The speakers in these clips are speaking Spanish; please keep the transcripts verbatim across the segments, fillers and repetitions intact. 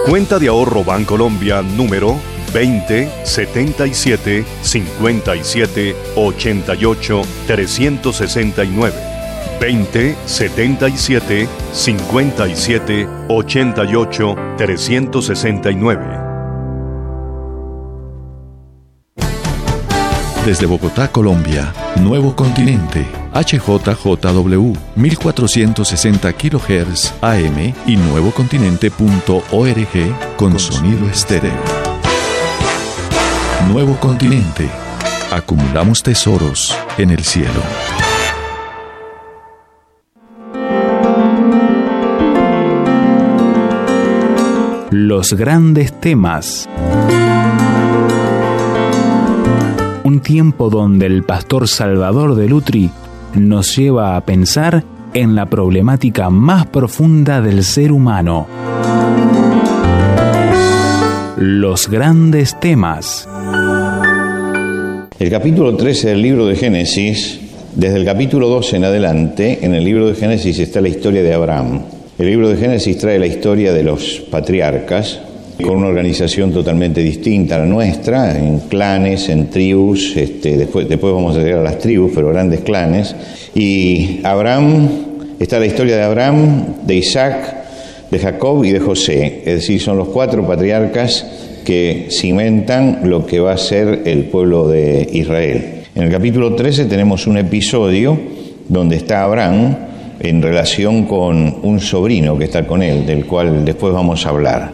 Cuenta de ahorro Bancolombia número veinte setenta y siete cincuenta y siete ochenta y ocho trescientos sesenta y nueve. veinte setenta y siete cincuenta y siete ochenta y ocho trescientos sesenta y nueve. Desde Bogotá, Colombia, Nuevo Continente, H J J W, mil cuatrocientos sesenta kilohertz A M y nuevocontinente punto org con sonido estéreo. Nuevo Continente. Acumulamos tesoros en el cielo. Los grandes temas. Un tiempo donde el pastor Salvador de Lutri nos lleva a pensar en la problemática más profunda del ser humano. Los grandes temas. El capítulo trece del libro de Génesis, desde el capítulo doce en adelante, en el libro de Génesis está la historia de Abraham. El libro de Génesis trae la historia de los patriarcas, con una organización totalmente distinta a la nuestra, en clanes, en tribus, este, después, después vamos a llegar a las tribus, pero grandes clanes. Y Abraham, está la historia de Abraham, de Isaac, de Jacob y de José, es decir, son los cuatro patriarcas que cimentan lo que va a ser el pueblo de Israel. En el capítulo trece tenemos un episodio donde está Abraham en relación con un sobrino que está con él, del cual después vamos a hablar.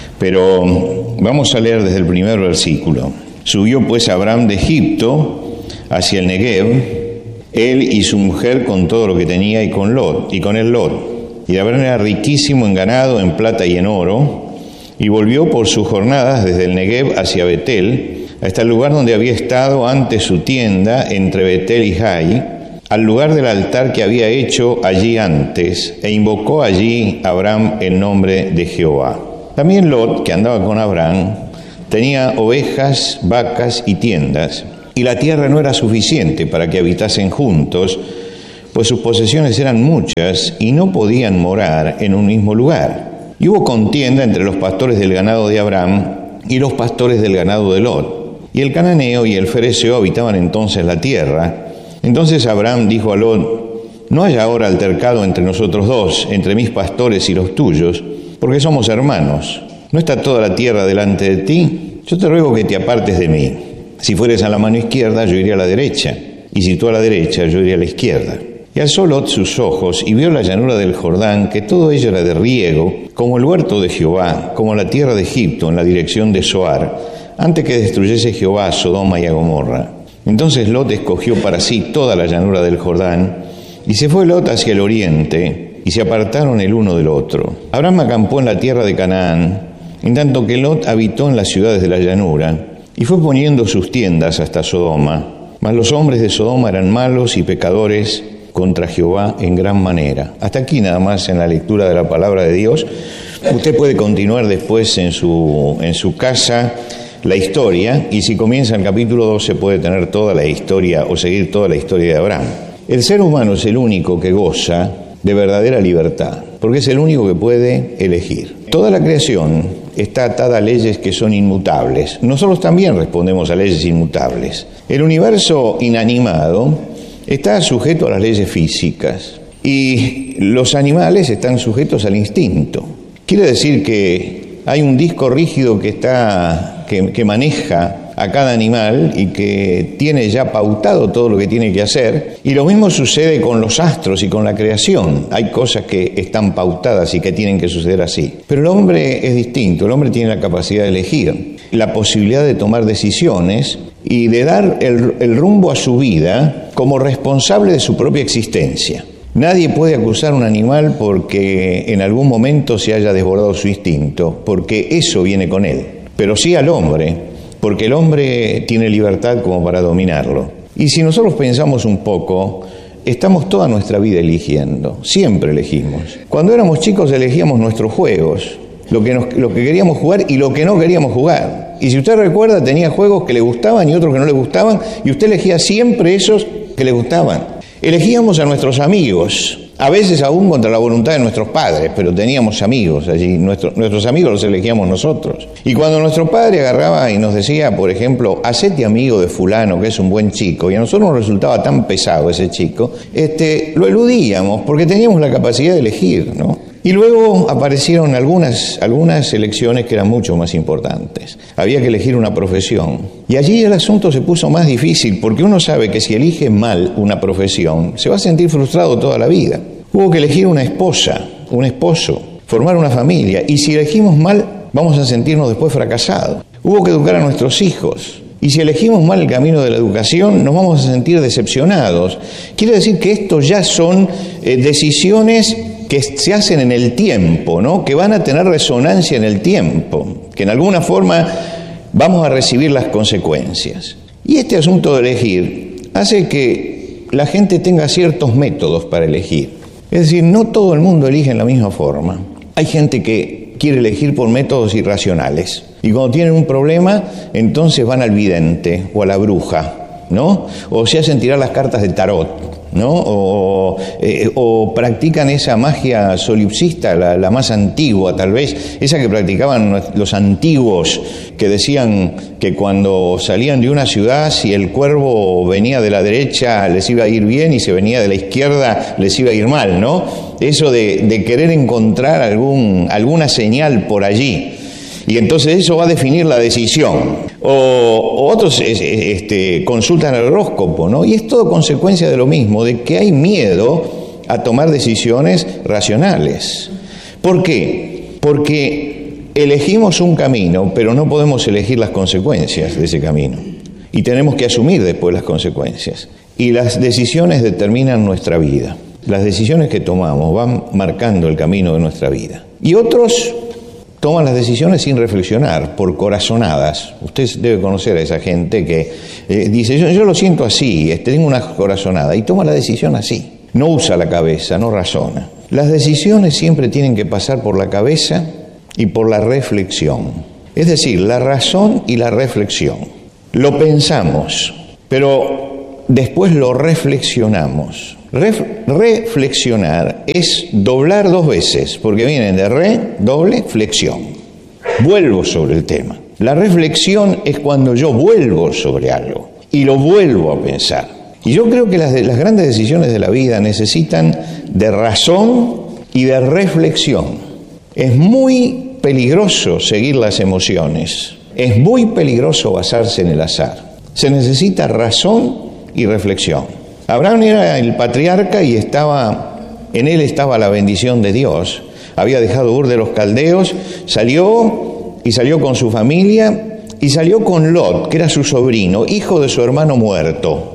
Pero vamos a leer desde el primer versículo. Subió pues Abraham de Egipto hacia el Negev, él y su mujer con todo lo que tenía, y con Lot, y con él Lot. Y Abraham era riquísimo en ganado, en plata y en oro, y volvió por sus jornadas desde el Negev hacia Betel, hasta el lugar donde había estado antes su tienda, entre Betel y Jai, al lugar del altar que había hecho allí antes, e invocó allí Abraham el nombre de Jehová. También Lot, que andaba con Abraham, tenía ovejas, vacas y tiendas, y la tierra no era suficiente para que habitasen juntos, pues sus posesiones eran muchas y no podían morar en un mismo lugar. Y hubo contienda entre los pastores del ganado de Abraham y los pastores del ganado de Lot. Y el cananeo y el fereceo habitaban entonces la tierra. Entonces Abraham dijo a Lot: no haya ahora altercado entre nosotros dos, entre mis pastores y los tuyos, porque somos hermanos. ¿No está toda la tierra delante de ti? Yo te ruego que te apartes de mí. Si fueres a la mano izquierda, yo iré a la derecha, y si tú a la derecha, yo iré a la izquierda. Y alzó Lot sus ojos y vio la llanura del Jordán, que todo ello era de riego, como el huerto de Jehová, como la tierra de Egipto, en la dirección de Zoar, antes que destruyese Jehová a Sodoma y a Gomorra. Entonces Lot escogió para sí toda la llanura del Jordán, y se fue Lot hacia el oriente, y se apartaron el uno del otro. Abraham acampó en la tierra de Canaán, en tanto que Lot habitó en las ciudades de la llanura, y fue poniendo sus tiendas hasta Sodoma. Mas los hombres de Sodoma eran malos y pecadores contra Jehová en gran manera. Hasta aquí nada más en la lectura de la palabra de Dios. Usted puede continuar después en su, en su casa la historia, y si comienza el capítulo doce puede tener toda la historia o seguir toda la historia de Abraham. El ser humano es el único que goza de verdadera libertad, porque es el único que puede elegir. Toda la creación está atada a leyes que son inmutables. Nosotros también respondemos a leyes inmutables. El universo inanimado está sujeto a las leyes físicas y los animales están sujetos al instinto. Quiere decir que hay un disco rígido que está que, que maneja a cada animal y que tiene ya pautado todo lo que tiene que hacer, y lo mismo sucede con los astros y con la creación. Hay cosas que están pautadas y que tienen que suceder así. Pero el hombre es distinto. El hombre tiene la capacidad de elegir, la posibilidad de tomar decisiones y de dar el, el rumbo a su vida como responsable de su propia existencia. Nadie puede acusar a un animal porque en algún momento se haya desbordado su instinto, porque eso viene con él. Pero sí al hombre, porque el hombre tiene libertad como para dominarlo. Y si nosotros pensamos un poco, estamos toda nuestra vida eligiendo, siempre elegimos. Cuando éramos chicos elegíamos nuestros juegos, lo que, nos, lo que queríamos jugar y lo que no queríamos jugar. Y si usted recuerda, tenía juegos que le gustaban y otros que no le gustaban, y usted elegía siempre esos que le gustaban. Elegíamos a nuestros amigos, A veces aún contra la voluntad de nuestros padres, pero teníamos amigos allí, Nuestro, nuestros amigos los elegíamos nosotros. Y cuando nuestro padre agarraba y nos decía, por ejemplo, hacete amigo de fulano, que es un buen chico, y a nosotros nos resultaba tan pesado ese chico, este, lo eludíamos porque teníamos la capacidad de elegir, ¿no? Y luego aparecieron algunas, algunas elecciones que eran mucho más importantes. Había que elegir una profesión. Y allí el asunto se puso más difícil, porque uno sabe que si elige mal una profesión, se va a sentir frustrado toda la vida. Hubo que elegir una esposa, un esposo, formar una familia. Y si elegimos mal, vamos a sentirnos después fracasados. Hubo que educar a nuestros hijos. Y si elegimos mal el camino de la educación, nos vamos a sentir decepcionados. Quiere decir que estos ya son eh, decisiones que se hacen en el tiempo, ¿no? Que van a tener resonancia en el tiempo, que en alguna forma vamos a recibir las consecuencias. Y este asunto de elegir hace que la gente tenga ciertos métodos para elegir. Es decir, no todo el mundo elige en la misma forma. Hay gente que quiere elegir por métodos irracionales. Y cuando tienen un problema, entonces van al vidente o a la bruja, ¿no? O se hacen tirar las cartas del tarot, ¿no? O, eh, o practican esa magia solipsista, la, la más antigua tal vez, esa que practicaban los antiguos, que decían que cuando salían de una ciudad, si el cuervo venía de la derecha les iba a ir bien y si venía de la izquierda les iba a ir mal, ¿no? Eso de, de querer encontrar algún, alguna señal por allí. Y entonces eso va a definir la decisión. O, o otros este, consultan el horóscopo, ¿no? Y es todo consecuencia de lo mismo, de que hay miedo a tomar decisiones racionales. ¿Por qué? Porque elegimos un camino, pero no podemos elegir las consecuencias de ese camino. Y tenemos que asumir después las consecuencias. Y las decisiones determinan nuestra vida. Las decisiones que tomamos van marcando el camino de nuestra vida. Y otros toman las decisiones sin reflexionar, por corazonadas. Usted debe conocer a esa gente que eh, dice, yo, yo lo siento así, este, tengo una corazonada, y toma la decisión así. No usa la cabeza, no razona. Las decisiones siempre tienen que pasar por la cabeza y por la reflexión. Es decir, la razón y la reflexión. Lo pensamos, pero después lo reflexionamos. Ref, reflexionar es doblar dos veces, porque vienen de re, doble, flexión. Vuelvo sobre el tema. La reflexión es cuando yo vuelvo sobre algo y lo vuelvo a pensar. Y yo creo que las, las grandes decisiones de la vida necesitan de razón y de reflexión. Es muy peligroso seguir las emociones. Es muy peligroso basarse en el azar. Se necesita razón y reflexión. Abraham era el patriarca y estaba, en él estaba la bendición de Dios. Había dejado Ur de los Caldeos, salió y salió con su familia y salió con Lot, que era su sobrino, hijo de su hermano muerto.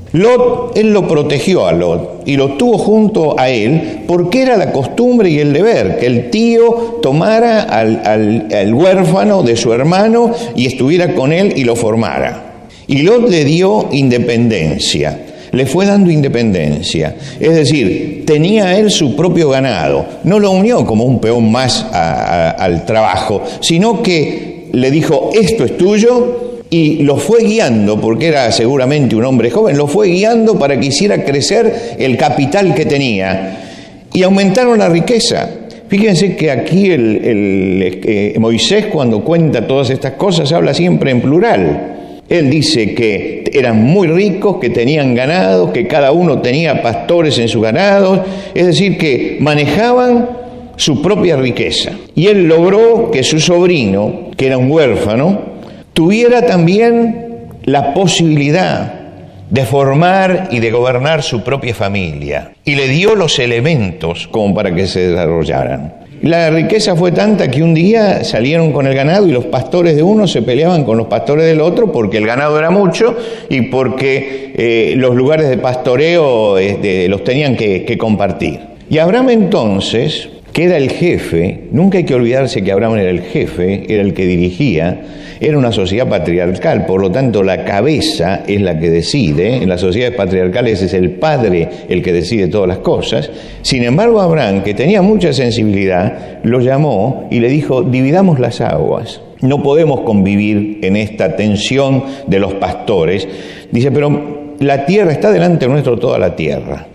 Lot, él lo protegió a Lot y lo tuvo junto a él porque era la costumbre y el deber que el tío tomara al, al, al huérfano de su hermano y estuviera con él y lo formara. Y Lot le dio independencia. Le fue dando independencia, es decir, tenía él su propio ganado, no lo unió como un peón más a, a, al trabajo, sino que le dijo, esto es tuyo, y lo fue guiando, porque era seguramente un hombre joven, lo fue guiando para que hiciera crecer el capital que tenía, y aumentaron la riqueza. Fíjense que aquí el, el, eh, Moisés, cuando cuenta todas estas cosas, habla siempre en plural. Él dice que eran muy ricos, que tenían ganados, que cada uno tenía pastores en sus ganados, es decir, que manejaban su propia riqueza. Y él logró que su sobrino, que era un huérfano, tuviera también la posibilidad de formar y de gobernar su propia familia. Y le dio los elementos como para que se desarrollaran. La riqueza fue tanta que un día salieron con el ganado y los pastores de uno se peleaban con los pastores del otro porque el ganado era mucho y porque eh, los lugares de pastoreo eh, los tenían que, que compartir. Y Abraham entonces, que era el jefe, nunca hay que olvidarse que Abraham era el jefe, era el que dirigía, era una sociedad patriarcal, por lo tanto la cabeza es la que decide, en las sociedades patriarcales es el padre el que decide todas las cosas. Sin embargo, Abraham, que tenía mucha sensibilidad, lo llamó y le dijo, dividamos las aguas, no podemos convivir en esta tensión de los pastores. Dice, pero la tierra está delante nuestro, toda la tierra.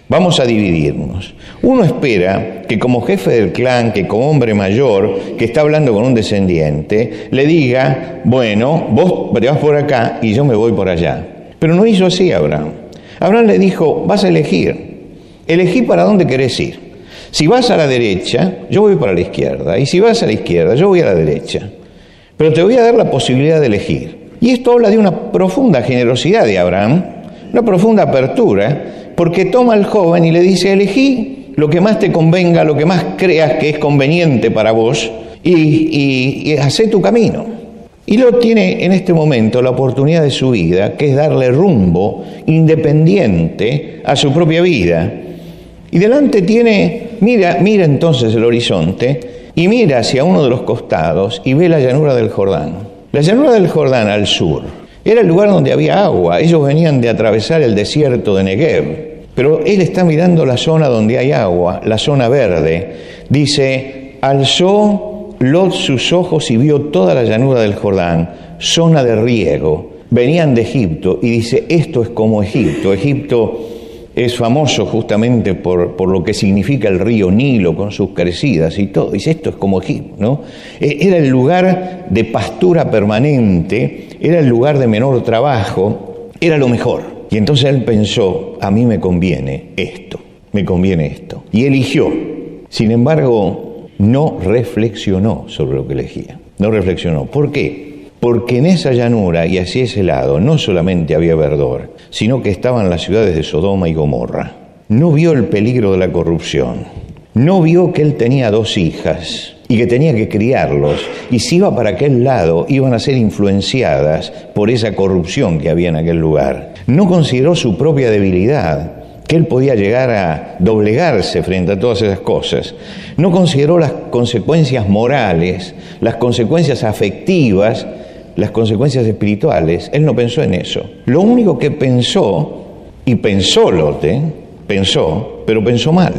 Vamos a dividirnos. Uno espera que como jefe del clan, que como hombre mayor, que está hablando con un descendiente, le diga, bueno, vos te vas por acá y yo me voy por allá. Pero no hizo así Abraham. Abraham le dijo, vas a elegir. Elegí para dónde querés ir. Si vas a la derecha, yo voy para la izquierda. Y si vas a la izquierda, yo voy a la derecha. Pero te voy a dar la posibilidad de elegir. Y esto habla de una profunda generosidad de Abraham, una profunda apertura, porque toma al joven y le dice, elegí lo que más te convenga, lo que más creas que es conveniente para vos, y, y, y hacé tu camino. Y Lot tiene en este momento la oportunidad de su vida, que es darle rumbo independiente a su propia vida. Y delante tiene, mira, mira entonces el horizonte, y mira hacia uno de los costados y ve la llanura del Jordán. La llanura del Jordán al sur era el lugar donde había agua. Ellos venían de atravesar el desierto de Negev. Pero él está mirando la zona donde hay agua, la zona verde. Dice, alzó Lot sus ojos y vio toda la llanura del Jordán, zona de riego. Venían de Egipto y dice, esto es como Egipto. Egipto es famoso justamente por, por lo que significa el río Nilo con sus crecidas y todo. Dice, esto es como Egipto, ¿no? Era el lugar de pastura permanente, era el lugar de menor trabajo, era lo mejor. Y entonces él pensó, a mí me conviene esto, me conviene esto. Y eligió. Sin embargo, no reflexionó sobre lo que elegía. No reflexionó. ¿Por qué? Porque en esa llanura y hacia ese lado no solamente había verdor, sino que estaban las ciudades de Sodoma y Gomorra. No vio el peligro de la corrupción. No vio que él tenía dos hijas y que tenía que criarlos, y si iba para aquel lado, iban a ser influenciadas por esa corrupción que había en aquel lugar. No consideró su propia debilidad, que él podía llegar a doblegarse frente a todas esas cosas. No consideró las consecuencias morales, las consecuencias afectivas, las consecuencias espirituales. Él no pensó en eso. Lo único que pensó, y pensó Lot, ¿eh? pensó, pero pensó mal.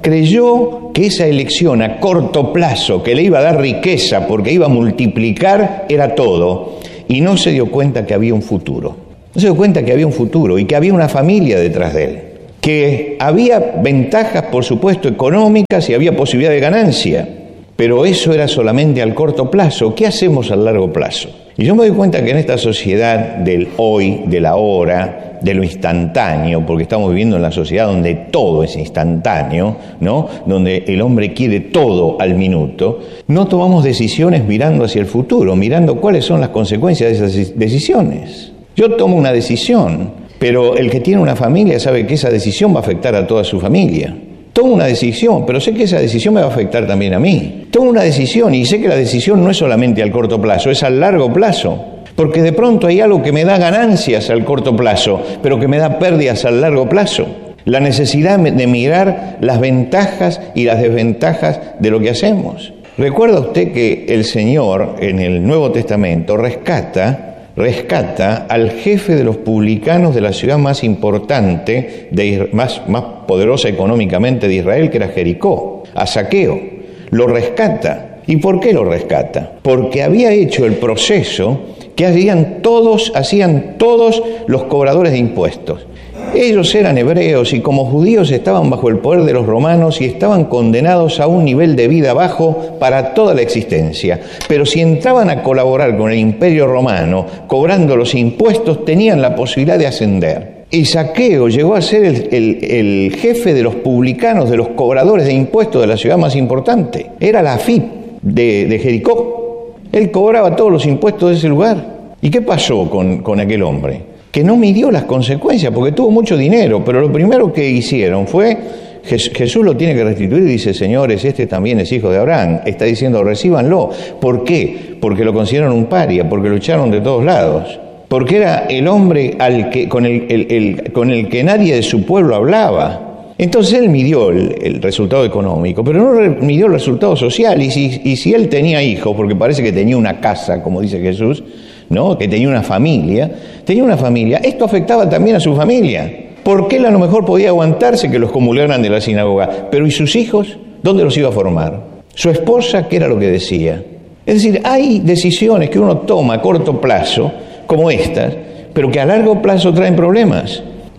Creyó que esa elección a corto plazo, que le iba a dar riqueza porque iba a multiplicar, era todo, y no se dio cuenta que había un futuro. No se dio cuenta que había un futuro y que había una familia detrás de él, que había ventajas, por supuesto, económicas y había posibilidad de ganancia, pero eso era solamente al corto plazo. ¿Qué hacemos al largo plazo? Y yo me doy cuenta que en esta sociedad del hoy, del ahora, de lo instantáneo, porque estamos viviendo en la sociedad donde todo es instantáneo, ¿no? Donde el hombre quiere todo al minuto, no tomamos decisiones mirando hacia el futuro, mirando cuáles son las consecuencias de esas decisiones. Yo tomo una decisión, pero el que tiene una familia sabe que esa decisión va a afectar a toda su familia. Tomo una decisión, pero sé que esa decisión me va a afectar también a mí. Tomo una decisión y sé que la decisión no es solamente al corto plazo, es al largo plazo. Porque de pronto hay algo que me da ganancias al corto plazo, pero que me da pérdidas al largo plazo. La necesidad de mirar las ventajas y las desventajas de lo que hacemos. ¿Recuerda usted que el Señor en el Nuevo Testamento rescata, rescata al jefe de los publicanos de la ciudad más importante, de, más, más poderosa económicamente de Israel, que era Jericó, a Zaqueo? Lo rescata. ¿Y por qué lo rescata? Porque había hecho el proceso que hacían todos, hacían todos los cobradores de impuestos. Ellos eran hebreos y como judíos estaban bajo el poder de los romanos y estaban condenados a un nivel de vida bajo para toda la existencia. Pero si entraban a colaborar con el Imperio Romano, cobrando los impuestos, tenían la posibilidad de ascender. Y Zaqueo llegó a ser el, el, el jefe de los publicanos, de los cobradores de impuestos de la ciudad más importante. Era la AFIP de, de Jericó. Él cobraba todos los impuestos de ese lugar. ¿Y qué pasó con, con aquel hombre? Que no midió las consecuencias, porque tuvo mucho dinero, pero lo primero que hicieron fue, Jesús lo tiene que restituir y dice, señores, este también es hijo de Abraham. Está diciendo, recíbanlo. ¿Por qué? Porque lo consideraron un paria, porque lo echaron de todos lados. Porque era el hombre al que, con, el, el, el, con el que nadie de su pueblo hablaba. Entonces él midió el, el resultado económico, pero no midió el resultado social. Y si, y si él tenía hijos, porque parece que tenía una casa, como dice Jesús, ¿no? Que tenía una familia, tenía una familia, esto afectaba también a su familia. Porque él a lo mejor podía aguantarse que los comulgaran de la sinagoga, pero ¿y sus hijos? ¿Dónde los iba a formar? Su esposa, ¿qué era lo que decía? Es decir, hay decisiones que uno toma a corto plazo, como estas, pero que a largo plazo traen problemas.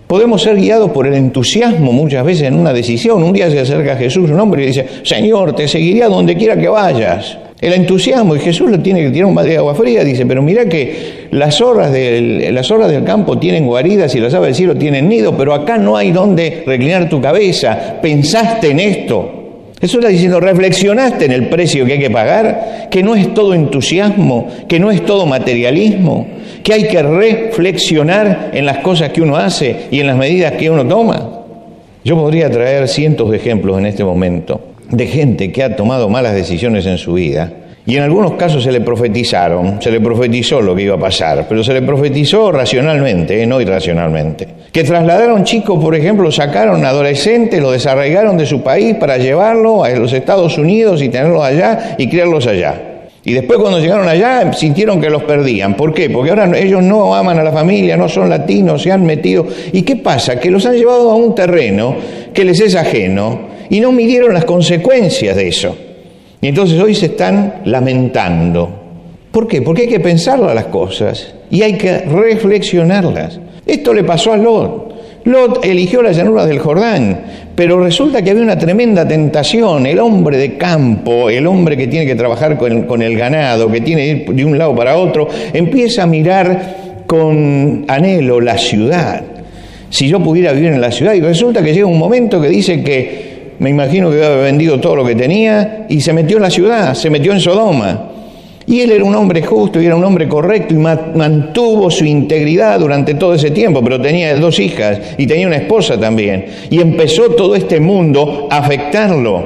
Podemos ser guiados por el entusiasmo muchas veces en una decisión. Un día se acerca a Jesús un hombre y dice: Señor, te seguiré a donde quiera que vayas. El entusiasmo, y Jesús le tiene que tirar un balde de agua fría. Dice: pero mirá que las zorras del, las zorras del campo tienen guaridas y las aves del cielo tienen nido, pero acá no hay donde reclinar tu cabeza. ¿Pensaste en esto? Jesús está diciendo: ¿reflexionaste en el precio que hay que pagar? Que no es todo entusiasmo, que no es todo materialismo, que hay que reflexionar en las cosas que uno hace y en las medidas que uno toma. Yo podría traer cientos de ejemplos en este momento de gente que ha tomado malas decisiones en su vida, y en algunos casos se le profetizaron, se le profetizó lo que iba a pasar, pero se le profetizó racionalmente, eh, no irracionalmente. Que trasladaron chicos, por ejemplo, sacaron adolescentes, los desarraigaron de su país para llevarlo a los Estados Unidos y tenerlos allá y criarlos allá. Y después, cuando llegaron allá, sintieron que los perdían. ¿Por qué? Porque ahora ellos no aman a la familia, no son latinos, se han metido. ¿Y qué pasa? Que los han llevado a un terreno que les es ajeno y no midieron las consecuencias de eso. Y entonces hoy se están lamentando. ¿Por qué? Porque hay que pensarlas las cosas y hay que reflexionarlas. Esto le pasó a Lot. Lot eligió las llanuras del Jordán, pero resulta que había una tremenda tentación. El hombre de campo, el hombre que tiene que trabajar con el, con el ganado, que tiene que ir de un lado para otro, empieza a mirar con anhelo la ciudad. Si yo pudiera vivir en la ciudad, y resulta que llega un momento que dice que, me imagino que había vendido todo lo que tenía y se metió en la ciudad, se metió en Sodoma. Y él era un hombre justo y era un hombre correcto y mantuvo su integridad durante todo ese tiempo, pero tenía dos hijas y tenía una esposa también. Y empezó todo este mundo a afectarlo.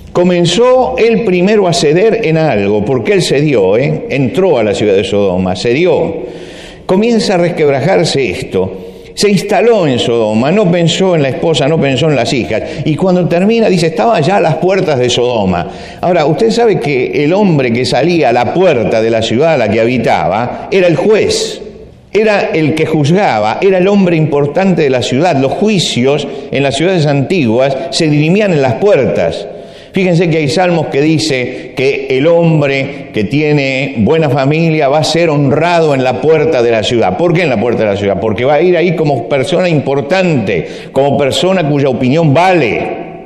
Comenzó él primero a ceder en algo, porque él cedió, ¿eh? entró a la ciudad de Sodoma, cedió. Comienza a resquebrajarse esto. Se instaló en Sodoma, no pensó en la esposa, no pensó en las hijas. Y cuando termina, dice, estaba ya a las puertas de Sodoma. Ahora, usted sabe que el hombre que salía a la puerta de la ciudad a la que habitaba era el juez, era el que juzgaba, era el hombre importante de la ciudad. Los juicios en las ciudades antiguas se dirimían en las puertas. Fíjense que hay salmos que dice que el hombre que tiene buena familia va a ser honrado en la puerta de la ciudad. ¿Por qué en la puerta de la ciudad? Porque va a ir ahí como persona importante, como persona cuya opinión vale.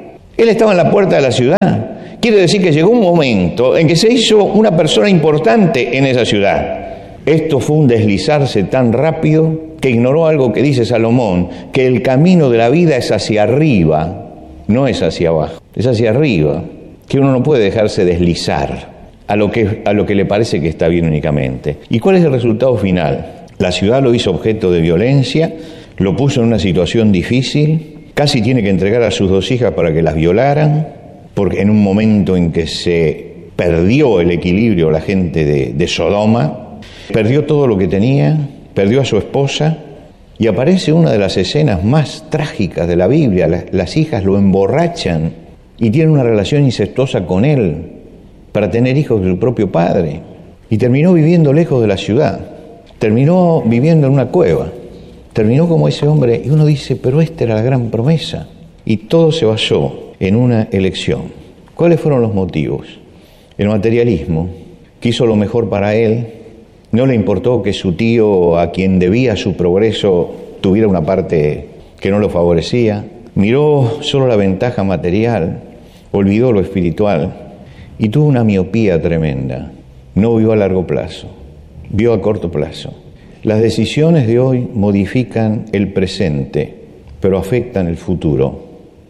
Él estaba en la puerta de la ciudad. Quiere decir que llegó un momento en que se hizo una persona importante en esa ciudad. Esto fue un deslizarse tan rápido que ignoró algo que dice Salomón, que el camino de la vida es hacia arriba, no es hacia abajo, es hacia arriba, que uno no puede dejarse deslizar a lo que, a lo que le parece que está bien únicamente. ¿Y cuál es el resultado final? La ciudad lo hizo objeto de violencia, lo puso en una situación difícil, casi tiene que entregar a sus dos hijas para que las violaran, porque en un momento en que se perdió el equilibrio la gente de, de Sodoma, perdió todo lo que tenía, perdió a su esposa. Y aparece una de las escenas más trágicas de la Biblia. Las, las hijas lo emborrachan y tienen una relación incestuosa con él para tener hijos de su propio padre. Y terminó viviendo lejos de la ciudad. Terminó viviendo en una cueva. Terminó como ese hombre. Y uno dice, pero esta era la gran promesa. Y todo se basó en una elección. ¿Cuáles fueron los motivos? El materialismo. Quiso lo mejor para él. No le importó que su tío, a quien debía su progreso, tuviera una parte que no lo favorecía. Miró solo la ventaja material, olvidó lo espiritual y tuvo una miopía tremenda. No vio a largo plazo, vio a corto plazo. Las decisiones de hoy modifican el presente, pero afectan el futuro.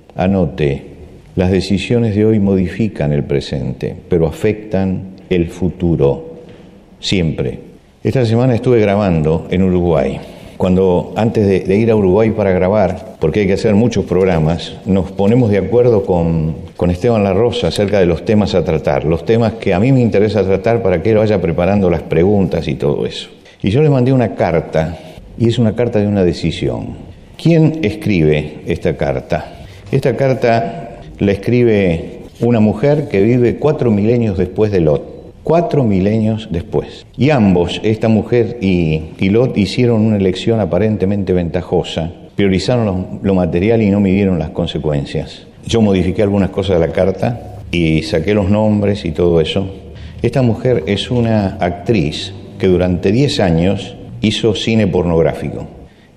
Anote, las decisiones de hoy modifican el presente, pero afectan el futuro. Siempre. Esta semana estuve grabando en Uruguay. Cuando antes de, de ir a Uruguay para grabar, porque hay que hacer muchos programas, nos ponemos de acuerdo con, con Esteban La Rosa acerca de los temas a tratar, los temas que a mí me interesa tratar para que él vaya preparando las preguntas y todo eso. Y yo le mandé una carta, y es una carta de una decisión. ¿Quién escribe esta carta? Esta carta la escribe una mujer que vive cuatro milenios después de Lot. Cuatro milenios después. Y ambos, esta mujer y, y Lot, hicieron una elección aparentemente ventajosa. Priorizaron lo, lo material y no midieron las consecuencias. Yo modifiqué algunas cosas de la carta y saqué los nombres y todo eso. Esta mujer es una actriz que durante diez años hizo cine pornográfico.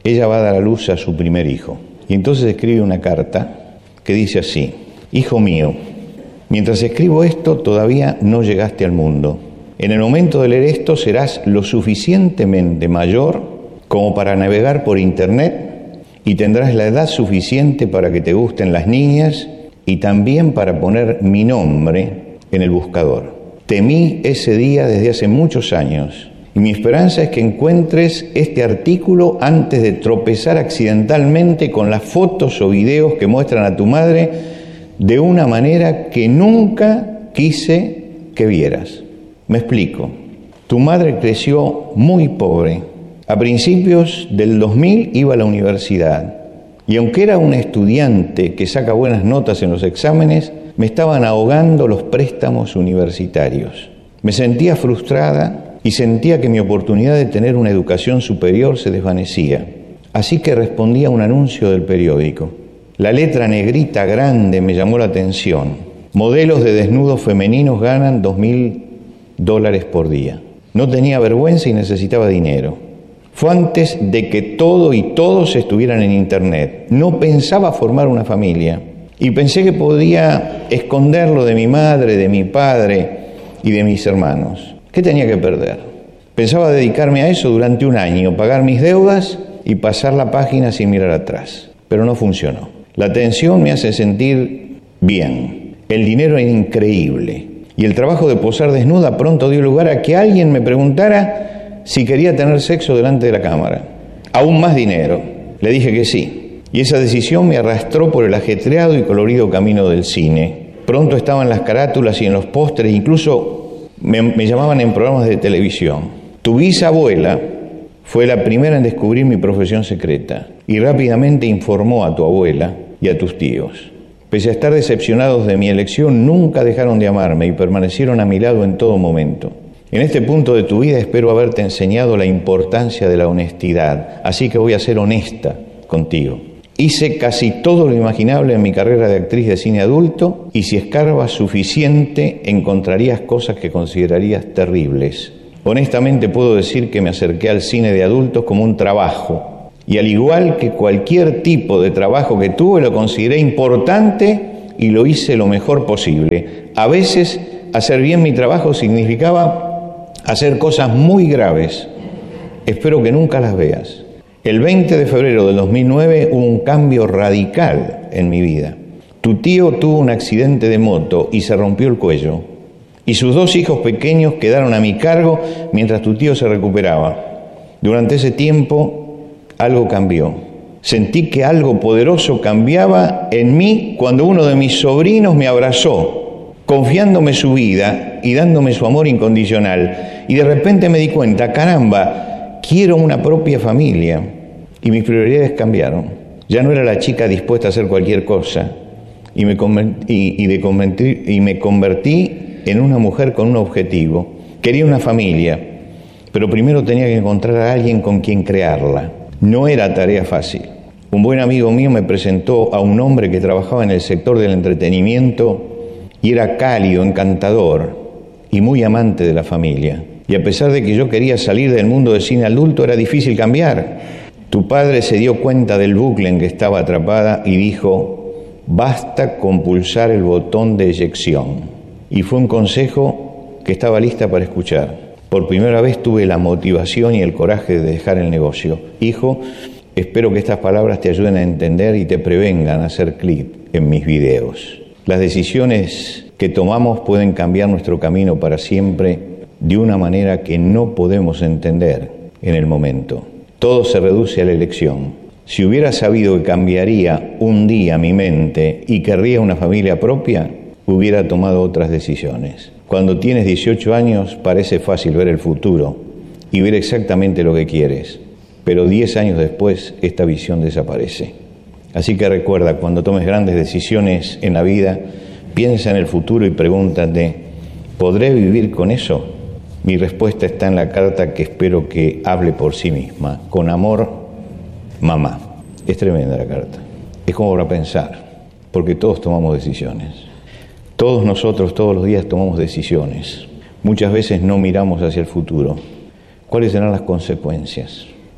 ella va a dar a luz a su primer hijo. Y entonces escribe una carta que dice así: hijo mío, mientras escribo esto todavía no llegaste al mundo. En el momento de leer esto serás lo suficientemente mayor como para navegar por internet y tendrás la edad suficiente para que te gusten las niñas y también para poner mi nombre en el buscador. Temí ese día desde hace muchos años y mi esperanza es que encuentres este artículo antes de tropezar accidentalmente con las fotos o videos que muestran a tu madre de una manera que nunca quise que vieras. Me explico. Tu madre creció muy pobre. A principios del dos mil iba a la universidad y aunque era una estudiante que saca buenas notas en los exámenes, me estaban ahogando los préstamos universitarios. Me sentía frustrada y sentía que mi oportunidad de tener una educación superior se desvanecía. Así que respondí a un anuncio del periódico. La letra negrita grande me llamó la atención. Modelos de desnudos femeninos ganan dos mil dólares por día. No tenía vergüenza y necesitaba dinero. Fue antes de que todo y todos estuvieran en internet. No pensaba formar una familia y pensé que podía esconderlo de mi madre, de mi padre y de mis hermanos. ¿Qué tenía que perder? Pensaba dedicarme a eso durante un año, pagar mis deudas y pasar la página sin mirar atrás. Pero no funcionó. La atención me hace sentir bien. El dinero era increíble. Y el trabajo de posar desnuda pronto dio lugar a que alguien me preguntara si quería tener sexo delante de la cámara. Aún más dinero. Le dije que sí. Y esa decisión me arrastró por el ajetreado y colorido camino del cine. Pronto estaba en las carátulas y en los pósteres, incluso me, me llamaban en programas de televisión. Tu bisabuela fue la primera en descubrir mi profesión secreta y rápidamente informó a tu abuela y a tus tíos. Pese a estar decepcionados de mi elección, nunca dejaron de amarme y permanecieron a mi lado en todo momento. En este punto de tu vida espero haberte enseñado la importancia de la honestidad, así que voy a ser honesta contigo. Hice casi todo lo imaginable en mi carrera de actriz de cine adulto y si escarbas suficiente encontrarías cosas que considerarías terribles. Honestamente puedo decir que me acerqué al cine de adultos como un trabajo y al igual que cualquier tipo de trabajo que tuve lo consideré importante y lo hice lo mejor posible. A veces hacer bien mi trabajo significaba hacer cosas muy graves. Espero que nunca las veas. El veinte de febrero del dos mil nueve hubo un cambio radical en mi vida. Tu tío tuvo un accidente de moto y se rompió el cuello. Y sus dos hijos pequeños quedaron a mi cargo mientras tu tío se recuperaba. Durante ese tiempo, algo cambió. Sentí que algo poderoso cambiaba en mí cuando uno de mis sobrinos me abrazó, confiándome su vida y dándome su amor incondicional. Y de repente me di cuenta, caramba, quiero una propia familia. Y mis prioridades cambiaron. Ya no era la chica dispuesta a hacer cualquier cosa. Y me convertí, y, y de convertir, y me convertí en una mujer con un objetivo. Quería una familia, pero primero tenía que encontrar a alguien con quien crearla. No era tarea fácil. Un buen amigo mío me presentó a un hombre que trabajaba en el sector del entretenimiento y era cálido, encantador y muy amante de la familia. Y a pesar de que yo quería salir del mundo del cine adulto, era difícil cambiar. Tu padre se dio cuenta del bucle en que estaba atrapada y dijo, basta con pulsar el botón de eyección. Y fue un consejo que estaba lista para escuchar. Por primera vez tuve la motivación y el coraje de dejar el negocio. Hijo, espero que estas palabras te ayuden a entender y te prevengan a hacer clic en mis videos. Las decisiones que tomamos pueden cambiar nuestro camino para siempre de una manera que no podemos entender en el momento. Todo se reduce a la elección. Si hubiera sabido que cambiaría un día mi mente y querría una familia propia, hubiera tomado otras decisiones. Cuando tienes dieciocho años parece fácil ver el futuro y ver exactamente lo que quieres, pero diez años después esta visión desaparece. Así que recuerda, cuando tomes grandes decisiones en la vida, piensa en el futuro y pregúntate, ¿podré vivir con eso? Mi respuesta está en la carta que espero que hable por sí misma. Con amor, mamá. Es tremenda la carta. Es como para pensar, porque todos tomamos decisiones. Todos nosotros todos los días tomamos decisiones. Muchas veces no miramos hacia el futuro. ¿Cuáles serán las consecuencias?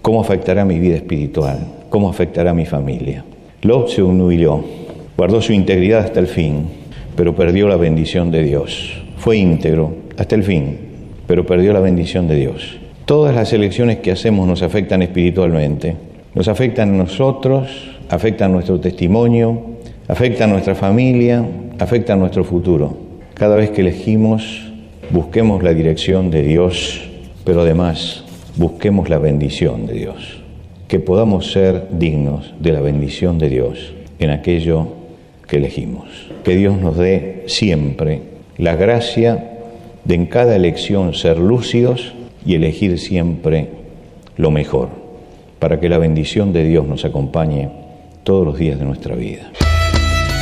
¿Cómo afectará mi vida espiritual? ¿Cómo afectará mi familia? Lot se humilló, guardó su integridad hasta el fin, pero perdió la bendición de Dios. Fue íntegro hasta el fin, pero perdió la bendición de Dios. Todas las elecciones que hacemos nos afectan espiritualmente, nos afectan a nosotros, afectan nuestro testimonio, afectan a nuestra familia, afectan a nuestro futuro. Cada vez que elegimos, busquemos la dirección de Dios, pero además busquemos la bendición de Dios. Que podamos ser dignos de la bendición de Dios en aquello que elegimos. Que Dios nos dé siempre la gracia de en cada elección ser lúcidos y elegir siempre lo mejor, para que la bendición de Dios nos acompañe todos los días de nuestra vida.